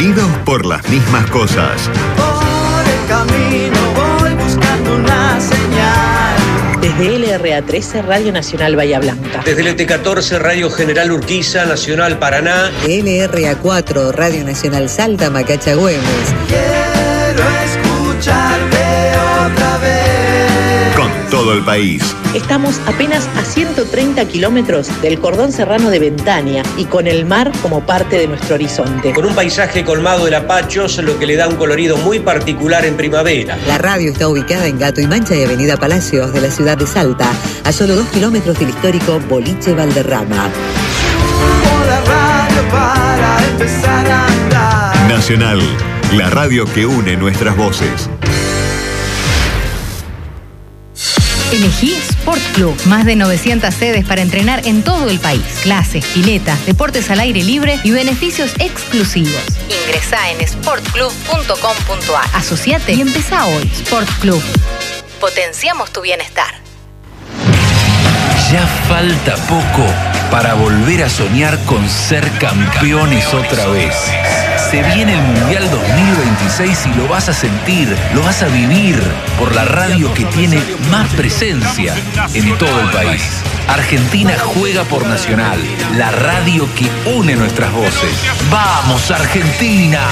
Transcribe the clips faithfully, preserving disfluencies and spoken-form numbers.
Unidos por las mismas cosas. Por el camino voy buscando una señal. Desde L R A trece, Radio Nacional Bahía Blanca. Desde L T catorce, Radio General Urquiza, Nacional Paraná. L R A cuatro, Radio Nacional Salta, Macacha Güemes. Quiero escucharte otra vez. Con todo el país. Estamos apenas a ciento treinta kilómetros del cordón serrano de Ventania y con el mar como parte de nuestro horizonte. Con un paisaje colmado de lapachos, lo que le da un colorido muy particular en primavera. La radio está ubicada en Gato y Mancha y Avenida Palacios de la ciudad de Salta, a solo dos kilómetros del histórico Boliche Valderrama. Subo la radio para empezar a andar. Nacional, la radio que une nuestras voces. Elegí Sport Club. Más de novecientas sedes para entrenar en todo el país. Clases, piletas, deportes al aire libre y beneficios exclusivos. Ingresá en sport club punto com punto a r. Asociate y empezá hoy. Sport Club. Potenciamos tu bienestar. Ya falta poco para volver a soñar con ser campeones otra vez. Se viene el Mundial dos mil veintiséis y lo vas a sentir, lo vas a vivir por la radio que tiene más presencia en todo el país. Argentina juega por Nacional, la radio que une nuestras voces. ¡Vamos, Argentina!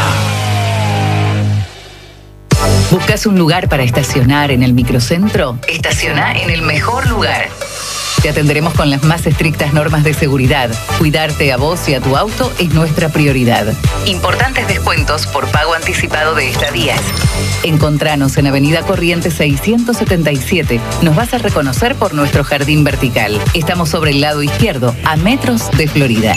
¿Buscas un lugar para estacionar en el microcentro? Estaciona en el mejor lugar. Te atenderemos con las más estrictas normas de seguridad. Cuidarte a vos y a tu auto es nuestra prioridad. Importantes descuentos por pago anticipado de estadías. Encontranos en Avenida Corrientes seiscientos setenta y siete. Nos vas a reconocer por nuestro jardín vertical. Estamos sobre el lado izquierdo, a metros de Florida.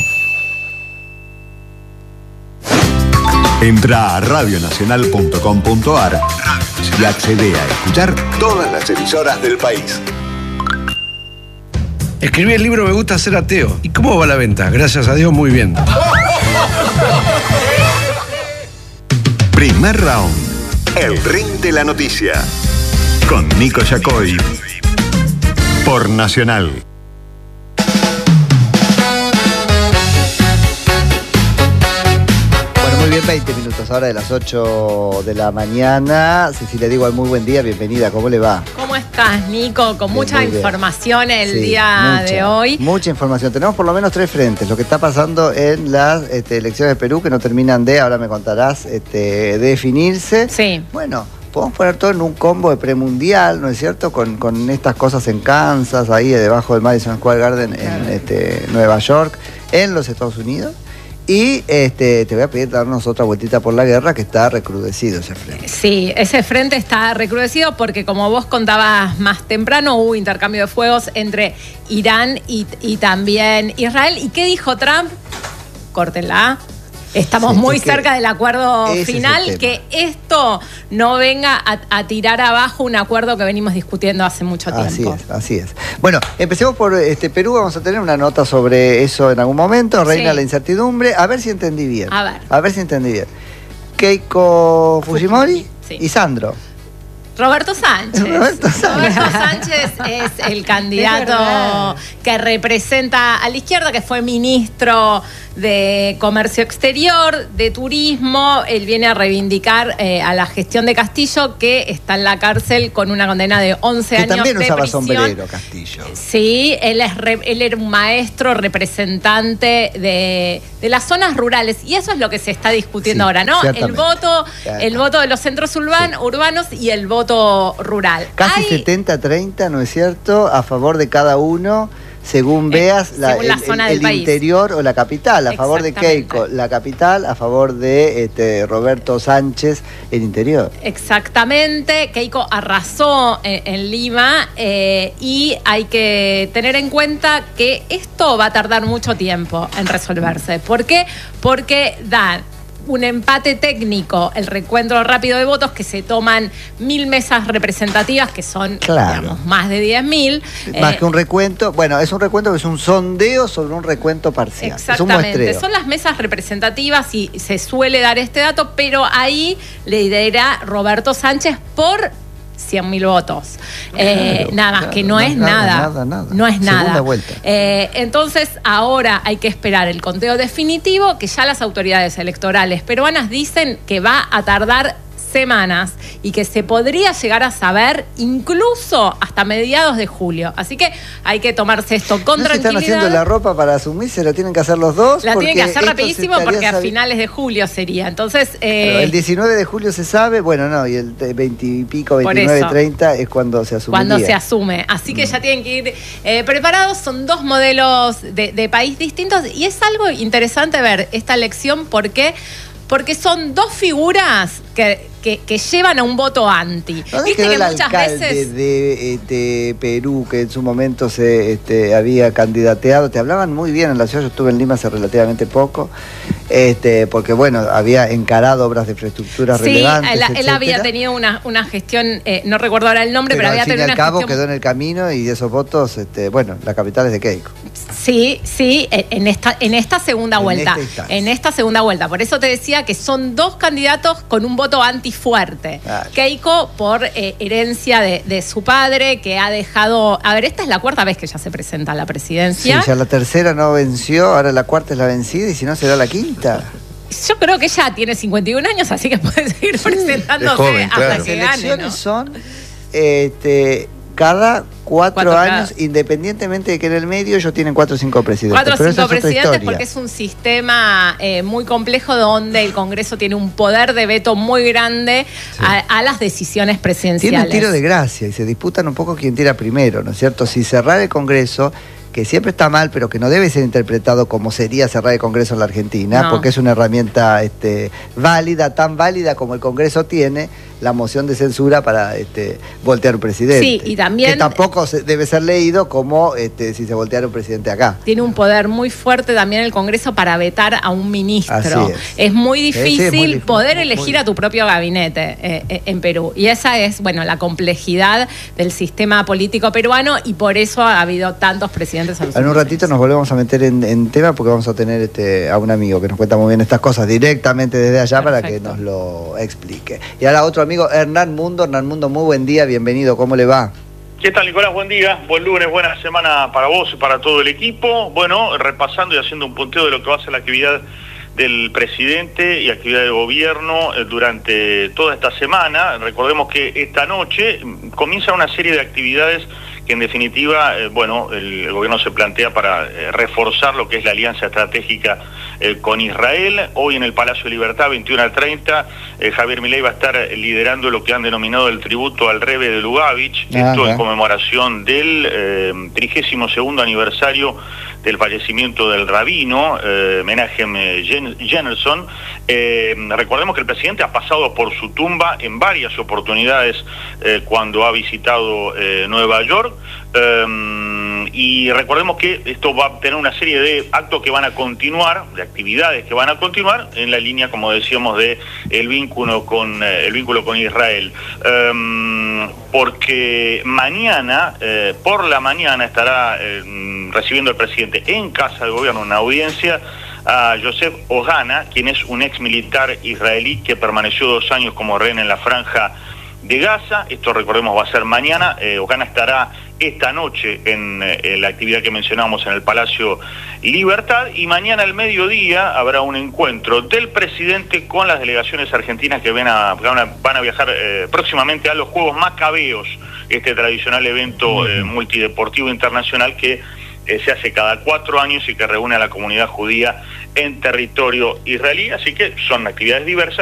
Entra a radio nacional punto com punto a r y accede a escuchar todas las emisoras del país. Escribí el libro Me gusta ser ateo. ¿Y cómo va la venta? Gracias a Dios, muy bien. Primer round. El ring de la noticia. Con Nico Yacoy. Por Nacional. Muy bien, veinte minutos ahora de las ocho de la mañana. Cecilia Diego, muy buen día, bienvenida, ¿cómo le va? ¿Cómo estás, Nico? Con Bien, mucha información el sí, día mucha, de hoy. Mucha información, tenemos por lo menos tres frentes. Lo que está pasando en las este, elecciones de Perú, que no terminan de, ahora me contarás, este, definirse. Sí. Bueno, podemos poner todo en un combo de premundial, ¿no es cierto? Con, con estas cosas en Kansas, ahí debajo del Madison Square Garden en este, Nueva York, en los Estados Unidos. Y este, te voy a pedir darnos otra vueltita por la guerra, que está recrudecido ese frente. Sí, ese frente está recrudecido porque, como vos contabas más temprano, hubo intercambio de fuegos entre Irán y, y también Israel. ¿Y qué dijo Trump? Córtenla. Estamos sí, muy es cerca del acuerdo final, es que esto no venga a, a tirar abajo un acuerdo que venimos discutiendo hace mucho tiempo. Así es, así es. Bueno, empecemos por este Perú, vamos a tener una nota sobre eso en algún momento, reina sí. la incertidumbre, a ver si entendí bien. A ver. A ver si entendí bien. Keiko Fujimori sí. y Sandro. Roberto Sánchez. Roberto Sánchez. Roberto Sánchez es el candidato que representa a la izquierda, que fue ministro de Comercio Exterior, de Turismo. Él viene a reivindicar eh, a la gestión de Castillo, que está en la cárcel con una condena de once que años de prisión. También usaba sombrero, Castillo. Sí, él, es re, él era un maestro representante de, de las zonas rurales. Y eso es lo que se está discutiendo sí, ahora, ¿no? El voto, el voto de los centros urban, sí. urbanos y el voto rural. Casi Hay... setenta treinta, ¿no es cierto? A favor de cada uno, según veas, eh, la, según la el, zona el, del el interior o la capital. A favor de Keiko, la capital. A favor de este, Roberto Sánchez, el interior. Exactamente. Keiko arrasó en, en Lima eh, y hay que tener en cuenta que esto va a tardar mucho tiempo en resolverse. ¿Por qué? Porque dan un empate técnico, el recuento rápido de votos, que se toman mil mesas representativas, que son, claro. digamos, más de diez mil. Más eh, que un recuento, bueno, es un recuento que es un sondeo sobre un recuento parcial. Exactamente, es un son las mesas representativas y se suele dar este dato, pero ahí lidera Roberto Sánchez por cien mil votos. Eh, Claro, nada más claro, que no, no es nada, nada. nada, nada. No es Segunda nada. vuelta. Eh, entonces, ahora hay que esperar el conteo definitivo, que ya las autoridades electorales peruanas dicen que va a tardar semanas y que se podría llegar a saber incluso hasta mediados de julio. Así que hay que tomarse esto con ¿No se están tranquilidad. haciendo la ropa para asumirse? ¿Lo tienen que hacer los dos? La tienen que hacer Porque esto rapidísimo se estaría porque a sabi- finales de julio sería. Entonces, eh, Claro, el diecinueve de julio se sabe, bueno, no, y el veinte y pico, Por veintinueve, eso. treinta es cuando se asumiría. cuando se asume. Así que ya tienen que ir eh, preparados. Son dos modelos de, de país distintos y es algo interesante ver esta elección. ¿Por qué? Porque son dos figuras que, que, que llevan a un voto anti. ¿Dónde Viste quedó que el muchas alcalde veces... de este, Perú, que en su momento se este, había candidateado? Te hablaban muy bien en la ciudad, yo estuve en Lima hace relativamente poco, este, porque bueno, había encarado obras de infraestructura Sí, relevantes, él, él había etcétera. tenido una, una gestión, eh, no recuerdo ahora el nombre, pero, Pero había al fin y tenido al una cabo gestión... quedó en el camino y esos votos, este, bueno, la capital es de Keiko. Sí, sí, en esta, en esta segunda En vuelta. esta instancia. En esta segunda vuelta. Por eso te decía que son dos candidatos con un voto antifuerte. Claro. Keiko, por eh, herencia de, de su padre, que ha dejado. A ver, esta es la cuarta vez que ya se presenta a la Sí, presidencia. ya la tercera no venció, ahora la cuarta es la vencida y si no será la quinta. Yo creo que ella tiene cincuenta y un años, así que puede seguir presentándose es joven, hasta claro. que Las gane, elecciones ¿no? son este, cada cuatro, Cuatro cada- años, independientemente de que en el medio ellos tienen cuatro o cinco presidentes. Cuatro o pero cinco esa es otra presidentes historia. porque es un sistema eh, muy complejo donde el Congreso tiene un poder de veto muy grande a, a las decisiones presidenciales. Tiene un tiro de gracia y se disputan un poco quién tira primero, ¿no es cierto? Si cerrar el Congreso, que siempre está mal, pero que no debe ser interpretado como sería cerrar el Congreso en la Argentina, No. porque es una herramienta este, válida, tan válida como el Congreso tiene la moción de censura para este, voltear un presidente. Sí, y también- Que tampoco se- debe ser leído como este, si se volteara un presidente acá. Tiene un poder muy fuerte también el Congreso para vetar a un ministro. Así es. muy Sí, sí, es difícil muy difícil, poder muy elegir difícil. a tu propio gabinete eh, eh, en Perú. Y esa es, bueno, la complejidad del sistema político peruano y por eso ha habido tantos presidentes. a los En un últimos ratito años. nos volvemos a meter en, en tema porque vamos a tener este, a un amigo que nos cuenta muy bien estas cosas directamente desde allá para que Perfecto. nos lo explique. Y ahora otro amigo, Hernán Mundo. Hernán Mundo, muy buen día, bienvenido, ¿cómo le va? ¿Qué tal, Nicolás? Buen día, buen lunes, buena semana para vos y para todo el equipo. Bueno, repasando y haciendo un punteo de lo que va a ser la actividad del presidente y actividad de gobierno eh, durante toda esta semana. Recordemos que esta noche mm, comienza una serie de actividades que en definitiva, eh, bueno, el, el gobierno se plantea para eh, reforzar lo que es la alianza estratégica eh, con Israel. Hoy en el Palacio de Libertad, veintiuno a treinta, eh, Javier Milei va a estar liderando lo que han denominado el tributo al Rebbe de Lugavitch, Ah, esto en ah. conmemoración del eh, trigésimo segundo aniversario del fallecimiento del rabino eh, Menachem eh, Jen- Jennerson. Eh, recordemos que el presidente ha pasado por su tumba en varias oportunidades eh, cuando ha visitado eh, Nueva York. Eh, y recordemos que esto va a tener una serie de actos que van a continuar, de actividades que van a continuar en la línea, como decíamos, de el vínculo con eh, el vínculo con Israel. Eh, porque mañana, eh, por la mañana, estará eh, recibiendo el presidente en Casa de Gobierno una audiencia a Joseph Ohana, quien es un ex militar israelí que permaneció dos años como rehén en la franja de Gaza. Esto, recordemos, va a ser mañana. eh, Ohana estará esta noche en, eh, en la actividad que mencionamos en el Palacio Libertad, y mañana al mediodía habrá un encuentro del presidente con las delegaciones argentinas que van a, van a, van a viajar eh, próximamente a los Juegos Macabeos, este tradicional evento eh, multideportivo internacional que eh, se hace cada cuatro años y que reúne a la comunidad judía en territorio israelí. Así que son actividades diversas,